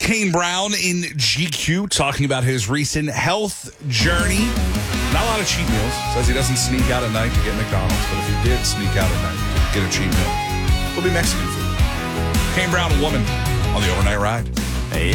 Kane Brown in GQ talking about his recent health journey. Not a lot of cheat meals. Says he doesn't sneak out at night to get McDonald's, but if he did sneak out at night to get a cheat meal, it'll be Mexican food. Kane Brown, a woman on the Overnight Ride.